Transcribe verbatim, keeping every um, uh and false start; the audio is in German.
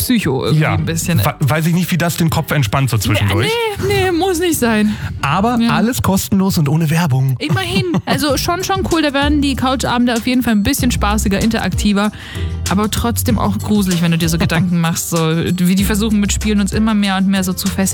Psycho irgendwie ja, ein bisschen. Weiß ich nicht, wie das den Kopf entspannt so zwischendurch. Nee, nee, muss nicht sein. Aber ja. alles kostenlos und ohne Werbung. Immerhin. Also schon, schon cool. Da werden die Couchabende auf jeden Fall ein bisschen spaßiger, interaktiver. Aber trotzdem auch gruselig, wenn du dir so Gedanken machst, so wie die versuchen mit Spielen uns immer mehr und mehr so zu fesseln.